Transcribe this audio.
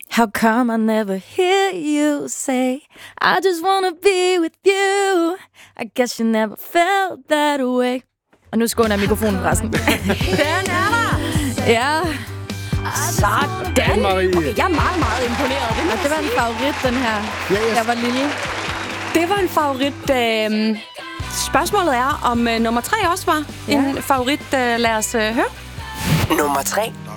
How come I never hear you say I just wanna be with you. I guess you never felt that way. Og nu skåner jeg mikrofonen forresten. Den er der! Ja. Sådan, Marie. Okay, jeg er meget, meget imponeret. Det var en favorit, den her. Jeg var lille. Det var en favorit. Spørgsmålet er, om nummer 3 også var en favorit. Lad os høre. Nummer 3.